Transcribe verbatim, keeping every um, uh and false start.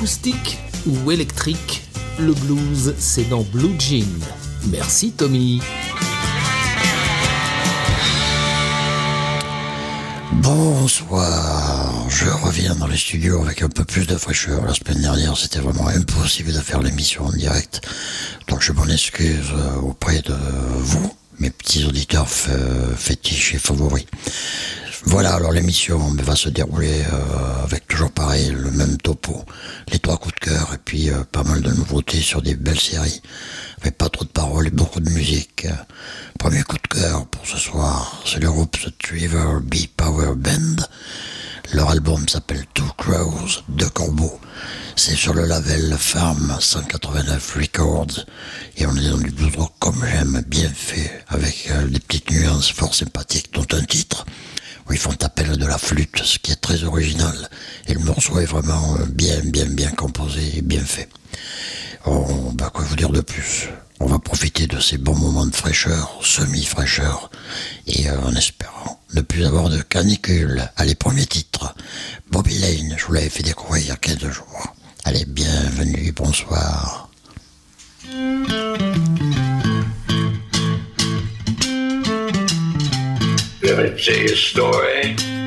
acoustique ou électrique, le blues c'est dans Blue Jean. Merci Tommy. Bonsoir, je reviens dans les studios avec un peu plus de fraîcheur. La semaine dernière, c'était vraiment impossible de faire l'émission en direct, donc je m'en excuse auprès de vous, mes petits auditeurs f- fétiches et favoris. Voilà, alors l'émission va se dérouler euh, avec toujours pareil, le même topo, les trois coups de cœur et puis euh, pas mal de nouveautés sur des belles séries, avec pas trop de paroles et beaucoup de musique. Premier coup de cœur pour ce soir, c'est le groupe The Trevor B. Power Band. Leur album s'appelle Two Crows, Deux Corbeaux. C'est sur le label Farm cent quatre-vingt-neuf Records. Et on est dans du blues rock comme j'aime, bien fait, avec euh, des petites nuances fort sympathiques, dont un titre où ils font appel de la flûte, ce qui est très original. Et le morceau est vraiment bien, bien, bien composé et bien fait. Oh, bah quoi vous dire de plus? On va profiter de ces bons moments de fraîcheur, semi-fraîcheur, et euh, en espérant ne plus avoir de canicule. Allez, premier titre, Bobby Lane, je vous l'avais fait découvrir il y a quinze jours. Allez, bienvenue, bonsoir. Let me tell you a story